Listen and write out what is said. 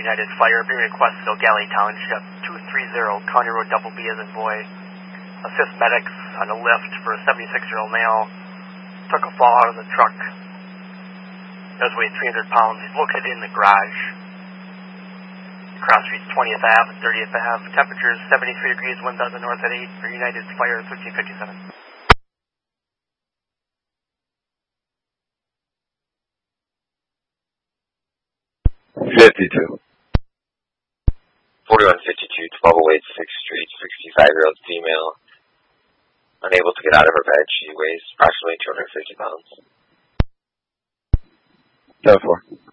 United Fire. Being requested O'Galley Township, 230 County Road Double B as in boy. Assist medics on a lift for a 76-year-old male. Took a fall out of the truck. Does weigh 300 pounds. He's located in the garage. Cross streets 20th Ave and 30th Ave. Temperatures 73 degrees, winds out of the north at 8 for United Fire 1357. 52. 4152, 1208 6th Street, 65-year-old female. Unable to get out of her bed. She weighs approximately 250 pounds. 10-4.